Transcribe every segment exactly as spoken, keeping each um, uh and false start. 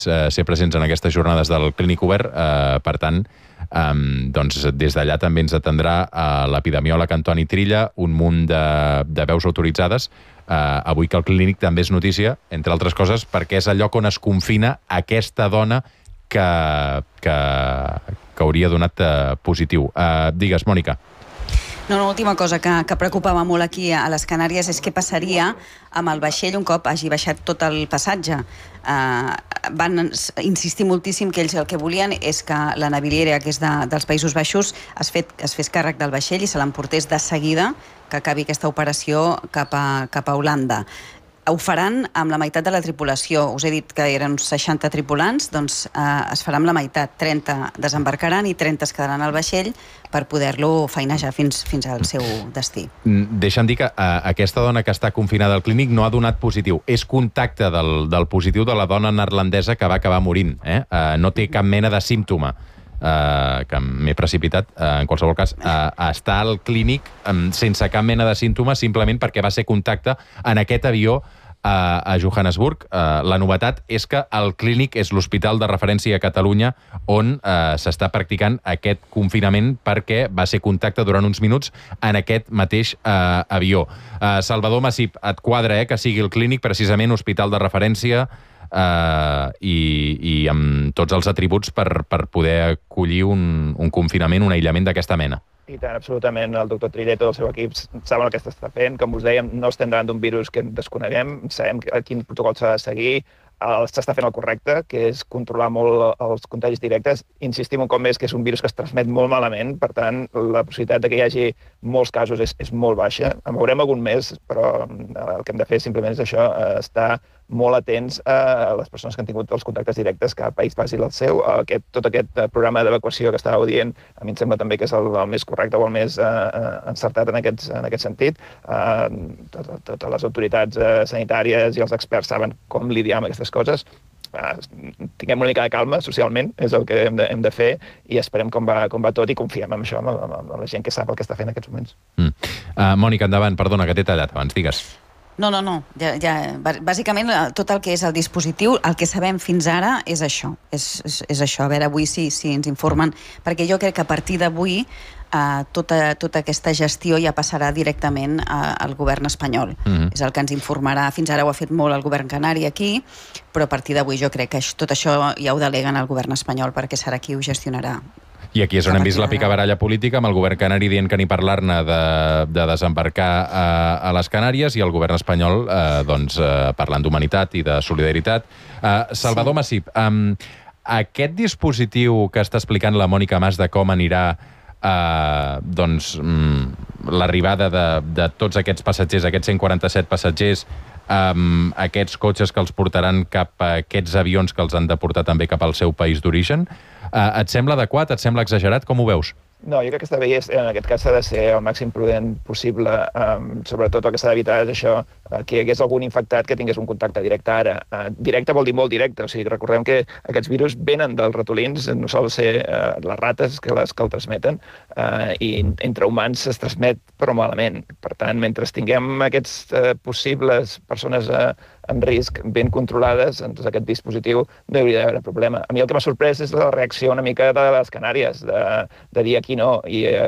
ser presents en aquestes jornades del Clínic Obert. Per tant, doncs des d'allà també ens atendrà l'epidemiòleg Antoni Trilla, un munt de veus autoritzades. Avui que el Clínic també és notícia, entre altres coses, perquè és el lloc on es confina aquesta dona que hauria donat positiu. Digues, Mònica. No, una última cosa que, que preocupava molt aquí a les Canàries és què passaria amb el vaixell un cop hagi baixat tot el passatge. Uh, van insistir moltíssim que ells el que volien és que la naviliera, que és de, dels Països Baixos, es, fet, es fes càrrec del vaixell i se l'emportés de seguida que acabi aquesta operació cap a, cap a Holanda. Ho faran amb la meitat de la tripulació. Us he dit que eren uns seixanta tripulants, doncs eh, es farà amb la meitat. trenta desembarcaran i trenta es quedaran al vaixell per poder-lo feinejar fins, fins al seu destí. Deixa'm dir que eh, aquesta dona que està confinada al Clínic no ha donat positiu. És contacte del, del positiu de la dona neerlandesa que va acabar morint. Eh? Eh, no té cap mena de símptoma. Uh, que m'he precipitat, uh, en qualsevol cas, uh, està al Clínic um, sense cap mena de símptomes, simplement perquè va ser contacte en aquest avió uh, a Johannesburg. Uh, la novetat és que el Clínic és l'hospital de referència a Catalunya on uh, s'està practicant aquest confinament perquè va ser contacte durant uns minuts en aquest mateix uh, avió. Uh, Salvador Massip, et quadra eh, que sigui el Clínic precisament hospital de referència Uh, i, i amb tots els atributs per, per poder acollir un, un confinament, un aïllament d'aquesta mena. I tant, absolutament. El doctor Trilla i tot el seu equip saben el que està fent. Com us dèiem, no estem davant d'un virus que desconeguem, sabem quin protocol s'ha de seguir, s'està fent el correcte, que és controlar molt els contagis directes. Insistim un cop més que és un virus que es transmet molt malament, per tant, la possibilitat de que hi hagi molts casos és, és molt baixa. En veurem algun més, però el que hem de fer simplement és això, estar molt atents a les persones que han tingut els contactes directes, cada país faci el seu. Aquest, tot aquest programa d'evacuació que estàveu dient, a mi em sembla també que és el, el més correcte o el més uh, encertat en aquest, en aquest sentit. Uh, Totes tot les autoritats uh, sanitàries i els experts saben com lidiar amb aquestes coses. Uh, tinguem una mica de calma socialment, és el que hem de, hem de fer, i esperem com va, com va tot i confiem en això, amb, amb, amb la gent que sap el que està fent en aquests moments. Mm. Uh, Mònica, endavant, perdona que t'he tallat abans, digues. No, no, no. Ja, ja, bàsicament, tot el que és el dispositiu, el que sabem fins ara és això. És, és, és això. A veure, avui sí, sí ens informen, perquè jo crec que a partir d'avui eh, tota, tota aquesta gestió ja passarà directament a, al govern espanyol. Mm-hmm. És el que ens informarà. Fins ara ho ha fet molt el govern canari aquí, però a partir d'avui jo crec que tot això ja ho deleguen al govern espanyol perquè serà qui ho gestionarà. I aquí és on hem vist la picabaralla política, amb el govern canari dient que ni parlar-ne de, de desembarcar a, a les Canàries i el govern espanyol eh, doncs, eh, parlant d'humanitat i de solidaritat. Eh, Salvador sí. Massip, um, aquest dispositiu que està explicant la Mònica Mas de com anirà eh, doncs, mm, l'arribada de, de tots aquests passatgers, aquests cent quaranta-set passatgers, amb aquests cotxes que els portaran cap a aquests avions que els han de portar també cap al seu país d'origen, Uh, et sembla adequat? Et sembla exagerat? Com ho veus? No, jo crec que està bé, en aquest cas s'ha de ser el màxim prudent possible, um, sobretot el que s'ha d'evitar és això, uh, que hi hagués algun infectat que tingués un contacte directe ara. Uh, directe vol dir molt directe, o sigui, recordem que aquests virus venen dels ratolins, no sol ser uh, les rates que, les, que el transmeten, uh, i entre humans es transmet però malament. Per tant, mentre tinguem aquests uh, possibles persones uh, en risc ben controlades, en tot aquest dispositiu no hauria d'haver problema. A mi el que m'ha sorprès és la reacció una mica de les Canàries, de, de dir aquí no, i eh,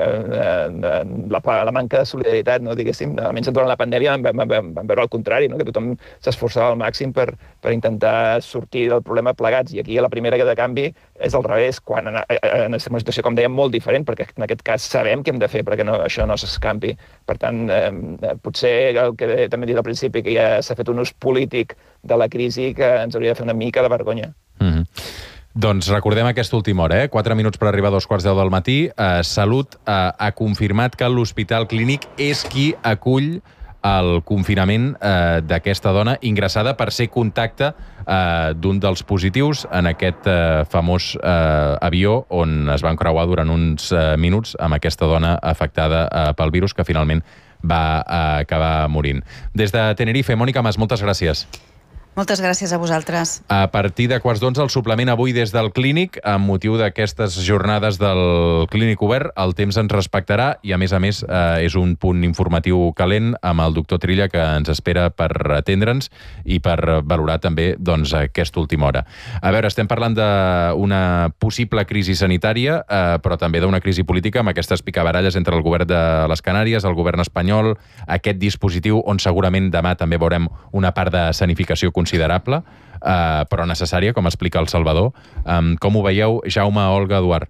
la, la manca de solidaritat, no, diguéssim, almenys durant la pandèmia vam, vam, vam veure el contrari, no? Que tothom s'esforçava al màxim per, per intentar sortir del problema plegats, i aquí la primera de canvi és al revés, quan en, en una situació, com dèiem, molt diferent, perquè en aquest cas sabem què hem de fer perquè no, això no s'escampi. Per tant, eh, potser el que també he dit al principi, que ja s'ha fet un ús polític de la crisi que ens hauria de fer una mica de vergonya. Mm-hmm. Doncs recordem aquesta última hora, eh? quatre minuts per arribar a dos quarts deu del matí. Eh, Salut eh, ha confirmat que l'Hospital Clínic és qui acull el confinament eh, d'aquesta dona ingressada per ser contacte eh, d'un dels positius en aquest eh, famós eh, avió on es van creuar durant uns eh, minuts amb aquesta dona afectada eh, pel virus que finalment va eh, acabar morint. Des de Tenerife, Mònica Mas, moltes gràcies. Moltes gràcies a vosaltres. A partir de quarts d'onze, el suplement avui des del Clínic, amb motiu d'aquestes jornades del Clínic Obert. El temps ens respectarà i, a més a més, eh, és un punt informatiu calent amb el doctor Trilla, que ens espera per atendre'ns i per valorar també doncs, aquesta última hora. A veure, estem parlant d'una possible crisi sanitària, eh, però també d'una crisi política, amb aquestes picabaralles entre el govern de les Canàries, el govern espanyol, aquest dispositiu on segurament demà també veurem una part de sanificació considerable, eh, però necessària, com explica el Salvador. Um, com ho veieu, Jaume, Olga, Eduard?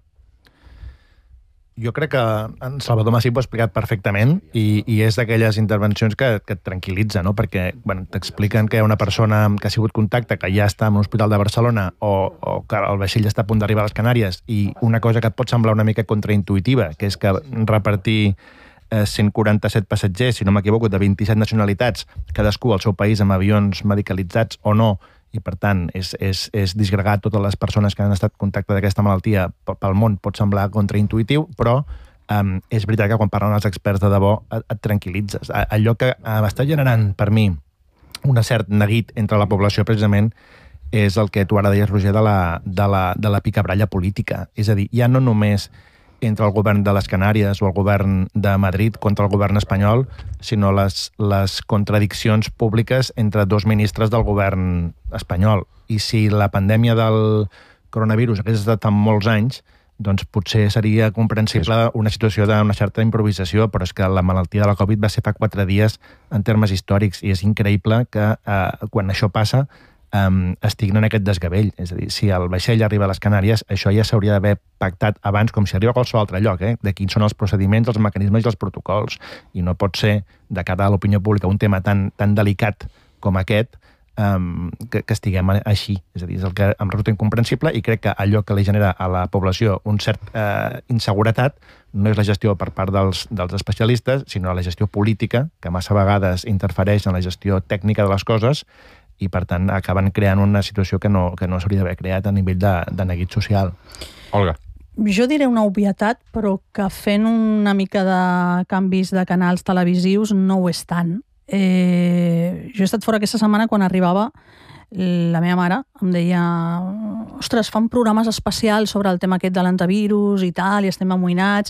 Jo crec que en Salvador Masip ho ha explicat perfectament i, i és d'aquelles intervencions que, que et tranquil·litza, no? Perquè bueno, t'expliquen que hi ha una persona que ha sigut contacte, que ja està en un hospital de Barcelona o, o que el vaixell està a punt d'arribar a les Canàries, i una cosa que et pot semblar una mica contraintuitiva, que és que repartir cent quaranta-set passatgers, si no m'equivoco, de vint-i-set nacionalitats, cadascú al seu país amb avions medicalitzats o no, i per tant és, és, és disgregar totes les persones que han estat en contacte d'aquesta malaltia pel món, pot semblar contraintuitiu, però um, és veritat que quan parlen els experts de debò et, et tranquil·litzes. Allò que uh, està generant per mi un cert neguit entre la població precisament és el que tu ara deies, Roger, de la, de la, de la picabralla política. És a dir, ja no només entre el govern de les Canàries o el govern de Madrid contra el govern espanyol, sinó les, les contradiccions públiques entre dos ministres del govern espanyol. I si la pandèmia del coronavirus hagués estat en molts anys, doncs potser seria comprensible una situació d'una certa improvisació, però és que la malaltia de la Covid va ser fa quatre dies en termes històrics, i és increïble que eh, quan això passa Um, estiguin en aquest desgavell. És a dir, si el vaixell arriba a les Canàries, això ja s'hauria d'haver pactat abans, com si arriba a qualsevol altre lloc, eh? de quins són els procediments, els mecanismes i els protocols. I no pot ser, de cara a l'opinió pública, un tema tan, tan delicat com aquest, um, que, que estiguem així. És a dir, és el que em resulta incomprensible, i crec que allò que li genera a la població un cert eh, inseguretat no és la gestió per part dels, dels especialistes, sinó la gestió política, que massa vegades interfereix en la gestió tècnica de les coses, i per tant acaben creant una situació que no, que no s'hauria d'haver creat a nivell de, de neguit social. Olga. Jo diré una obvietat, però que fent una mica de canvis de canals televisius no ho és tant. Eh, jo he estat fora aquesta setmana quan arribava. La meva mare em deia: ostres, fan programes especials sobre el tema aquest de l'antivirus i tal, i estem amoïnats.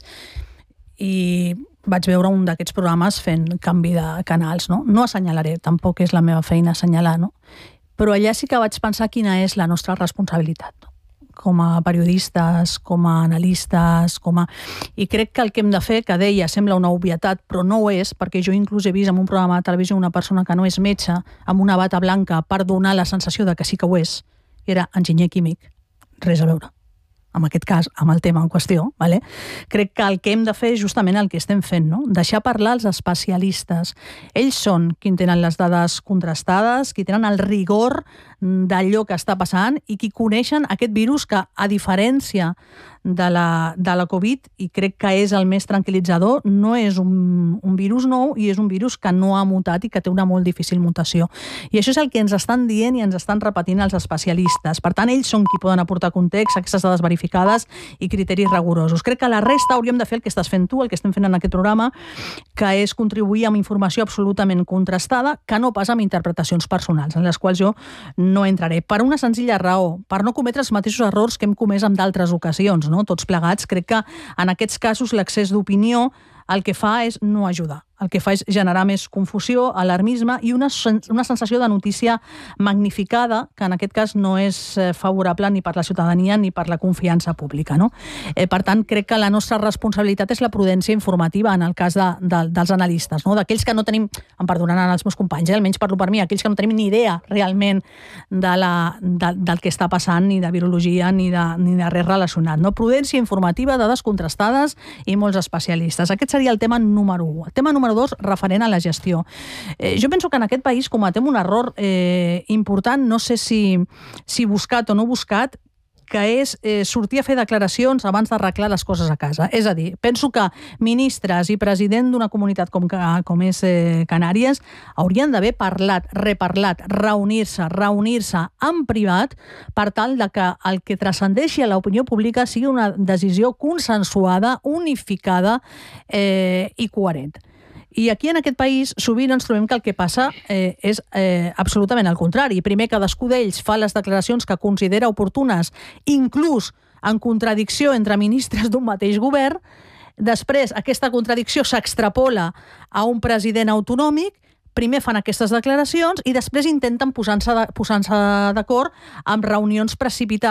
I vaig veure un d'aquests programes fent canvi de canals, no? No assenyalaré, tampoc és la meva feina assenyalar, no? Però allà sí que vaig pensar quina és la nostra responsabilitat, no? Com a periodistes, com a analistes, com a... I crec que el que hem de fer, que deia, sembla una obvietat, però no ho és, perquè jo inclús he vist en un programa de televisió una persona que no és metge, amb una bata blanca, per donar la sensació de que sí que ho és, i era enginyer químic. Res a veure. En aquest cas, amb el tema en qüestió, vale? Crec que el que hem de fer és justament el que estem fent, no? Deixar parlar els especialistes. Ells són qui tenen les dades contrastades, qui tenen el rigor d'allò que està passant i qui coneixen aquest virus que, a diferència de la, de la Covid, i crec que és el més tranquil·litzador, no és un, un virus nou i és un virus que no ha mutat i que té una molt difícil mutació. I això és el que ens estan dient i ens estan repetint els especialistes. Per tant, ells són qui poden aportar context, aquestes dades verificades i criteris rigorosos. Crec que la resta hauríem de fer el que estàs fent tu, el que estem fent en aquest programa, que és contribuir amb informació absolutament contrastada, que no pas amb interpretacions personals, en les quals jo no entraré. Per una senzilla raó, per no cometre els mateixos errors que hem comès en d'altres ocasions, no? Tots plegats. Crec que en aquests casos l'accés d'opinió el que fa és no ajudar. El que fa és generar més confusió, alarmisme i una, una sensació de notícia magnificada, que en aquest cas no és favorable ni per la ciutadania ni per la confiança pública, no? Eh, per tant, crec que la nostra responsabilitat és la prudència informativa en el cas de, de, dels analistes, no? D'aquells que no tenim, em perdonaran els meus companys, eh? Almenys parlo per mi, aquells que no tenim ni idea realment de la, de, del que està passant, ni de virologia, ni de, ni de res relacionat, no? Prudència informativa, dades contrastades i molts especialistes. Aquest seria el tema número u. El tema número dos, referent a la gestió. Eh, jo penso que en aquest país cometem un error eh, important, no sé si, si buscat o no buscat, que és eh, sortir a fer declaracions abans d'arreglar les coses a casa. És a dir, penso que ministres i president d'una comunitat com, com és eh, Canàries haurien d'haver parlat, reparlat, reunir-se, reunir-se en privat per tal de que el que transcendeixi a l'opinió pública sigui una decisió consensuada, unificada eh, i coherent. I aquí en aquest país sovint ens trobem que el que passa eh, és eh, absolutament el contrari. Primer, cadascú d'ells fa les declaracions que considera oportunes, inclús en contradicció entre ministres d'un mateix govern. Després, aquesta contradicció s'extrapola a un president autonòmic. Primer fan aquestes declaracions i després intenten posar-se de, posar-se d'acord amb reunions precipitades